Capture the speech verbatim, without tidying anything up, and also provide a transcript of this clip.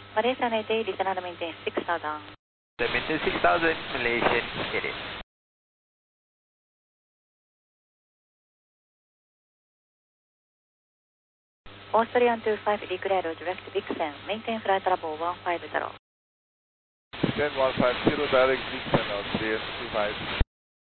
Malaysia ninety, listen on the maintain six thousand. The maintain six thousand, Malaysian, get it. Australian two five, declare direct Vixen, maintain flight level one five zero. Then one five zero, direct Vixen, Australian two five.